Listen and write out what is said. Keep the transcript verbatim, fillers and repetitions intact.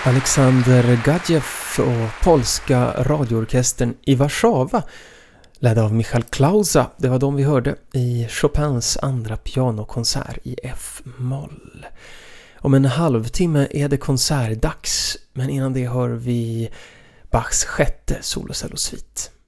Aleksander Gadjev och polska radioorkestern i Warszawa ledd av Michal Klausa. Det var de vi hörde i Chopins andra pianokonsert i F-moll. Om en halvtimme är det konsertdags, men innan det hör vi Bachs sjätte solocellosvit.